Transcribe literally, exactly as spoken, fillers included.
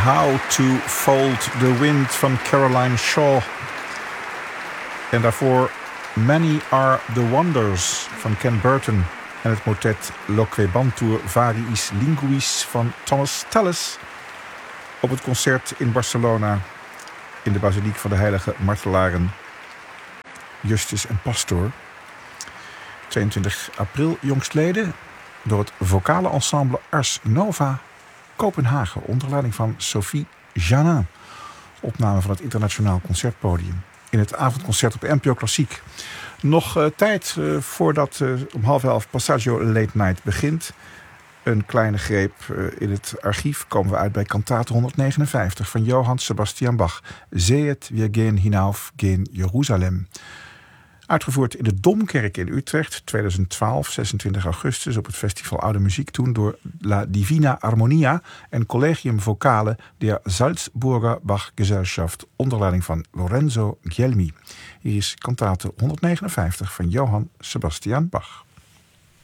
How to Fold the Wind van Caroline Shaw. En daarvoor Many Are the Wonders van Ken Burton. En het motet Loquebantur Variis Linguis van Thomas Tallis. Op het concert in Barcelona in de basiliek van de heilige martelaren Justus en Pastor. tweeëntwintig april jongstleden door het vocale ensemble Ars Nova Kopenhagen onder leiding van Sophie Janin. Opname van het Internationaal Concertpodium in het avondconcert op N P O Klassiek. Nog uh, tijd uh, voordat uh, om half elf Passaggio Late Night begint. Een kleine greep uh, in het archief komen we uit bij kantate honderdnegenenvijftig van Johann Sebastian Bach. Sehet, wir gehen hinauf, gen Jeruzalem. Uitgevoerd in de Domkerk in Utrecht, tweeduizend twaalf, zesentwintig augustus... op het Festival Oude Muziek toen door La Divina Armonia en Collegium Vocale der Salzburger Bachgesellschaft onder leiding van Lorenzo Gelmi. Hier is kantate honderdnegenenvijftig van Johann Sebastian Bach.